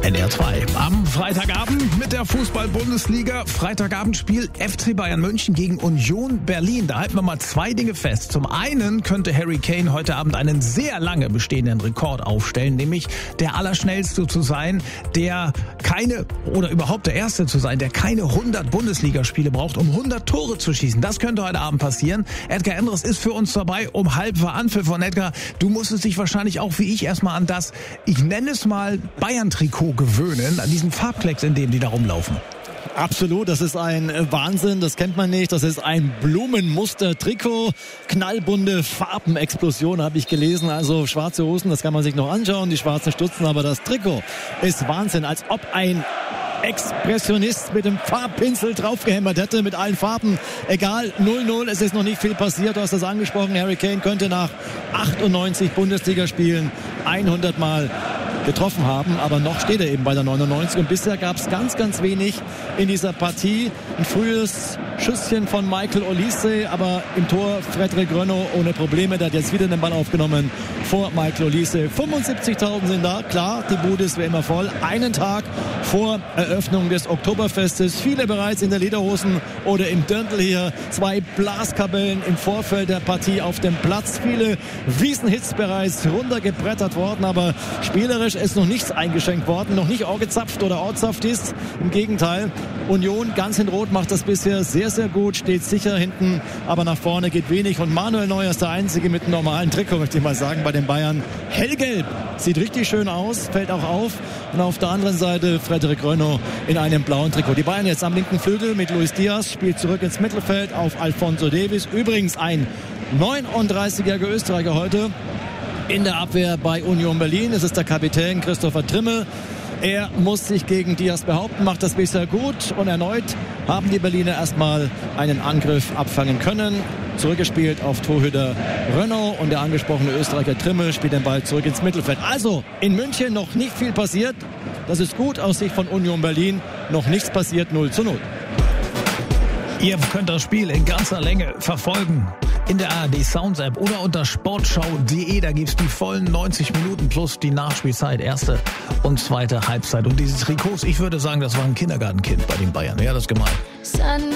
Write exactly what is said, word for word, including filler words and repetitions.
N R zwei. Am Freitagabend mit der Fußball-Bundesliga. Freitagabendspiel F C Bayern München gegen Union Berlin. Da halten wir mal zwei Dinge fest. Zum einen könnte Harry Kane heute Abend einen sehr lange bestehenden Rekord aufstellen, nämlich der Allerschnellste zu sein, der keine oder überhaupt der Erste zu sein, der keine hundert Bundesligaspiele braucht, um hundert Tore zu schießen. Das könnte heute Abend passieren. Edgar Endres ist für uns dabei. Um halb war Anpfiff von Edgar. Du musstest dich wahrscheinlich auch wie ich erstmal an das, ich nenne es mal Bayern-Trikot gewöhnen, an diesen Farbklecks, in dem die da rumlaufen. Absolut, das ist ein Wahnsinn, das kennt man nicht. Das ist ein Blumenmuster-Trikot, knallbunte Farbenexplosion, habe ich gelesen. Also schwarze Hosen, das kann man sich noch anschauen, die schwarzen Stutzen, aber das Trikot ist Wahnsinn, als ob ein Expressionist mit dem Farbpinsel draufgehämmert hätte, mit allen Farben. Egal, null null, es ist noch nicht viel passiert. Du hast das angesprochen, Harry Kane könnte nach achtundneunzig Bundesligaspielen hundert Mal getroffen haben, aber noch steht er eben bei der neunundneunzig und bisher gab es ganz, ganz wenig in dieser Partie. Ein frühes Schüsschen von Michael Olise, aber im Tor Frederik Rönno ohne Probleme, der hat jetzt wieder den Ball aufgenommen vor Michael Olise. fünfundsiebzigtausend sind da, klar, die Bude ist wie immer voll. Einen Tag vor Eröffnung des Oktoberfestes, viele bereits in der Lederhosen oder im Dirndl hier, zwei Blaskapellen im Vorfeld der Partie auf dem Platz, viele Wiesenhits bereits runtergebrettert worden, aber spielerisch ist noch nichts eingeschenkt worden, noch nicht angezapft oder outzapft ist. Im Gegenteil, Union ganz in Rot macht das bisher sehr, sehr gut, steht sicher hinten, aber nach vorne geht wenig. Und Manuel Neuer ist der Einzige mit einem normalen Trikot, möchte ich mal sagen, bei den Bayern. Hellgelb, sieht richtig schön aus, fällt auch auf. Und auf der anderen Seite Frederik Rönno in einem blauen Trikot. Die Bayern jetzt am linken Flügel mit Luis Diaz, spielt zurück ins Mittelfeld auf Alphonso Davies. Übrigens ein neununddreißigjähriger Österreicher heute in der Abwehr bei Union Berlin. Es ist der Kapitän Christopher Trimmel. Er muss sich gegen Diaz behaupten, macht das bisher gut. Und erneut haben die Berliner erstmal einen Angriff abfangen können. Zurückgespielt auf Torhüter Rönno und der angesprochene Österreicher Trimmel spielt den Ball zurück ins Mittelfeld. Also in München noch nicht viel passiert. Das ist gut aus Sicht von Union Berlin. Noch nichts passiert, null zu null. Ihr könnt das Spiel in ganzer Länge verfolgen in der A R D Sounds App oder unter sportschau punkt de. Da gibt's die vollen neunzig Minuten plus die Nachspielzeit, erste und zweite Halbzeit. Und diese Trikots, ich würde sagen, das war ein Kindergartenkind bei den Bayern. Wer hat das gemeint?